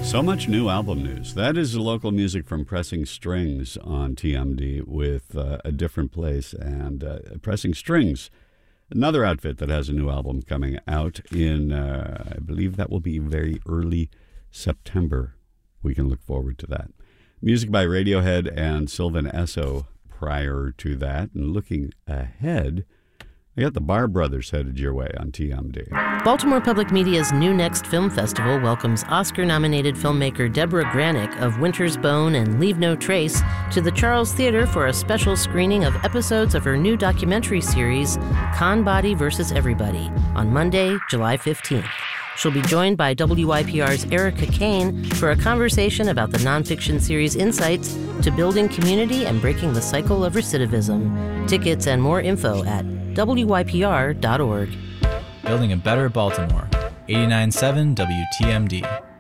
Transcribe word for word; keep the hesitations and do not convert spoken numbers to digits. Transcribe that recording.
So much new album news. That is the local music from Pressing Strings on T M D with uh, A Different Place. And uh, Pressing Strings, another outfit that has a new album coming out in, uh, I believe that will be very early September. We can look forward to that. Music by Radiohead and Sylvan Esso prior to that. And looking ahead, I got the Barr Brothers headed your way on T M D. Baltimore Public Media's New Next Film Festival welcomes Oscar-nominated filmmaker Deborah Granick of Winter's Bone and Leave No Trace to the Charles Theater for a special screening of episodes of her new documentary series, Con Body versus Everybody, on Monday, July fifteenth. She'll be joined by W Y P R's Erica Kane for a conversation about the nonfiction series' insights to building community and breaking the cycle of recidivism. Tickets and more info at W Y P R dot org. Building a better Baltimore. eighty-nine point seven W T M D.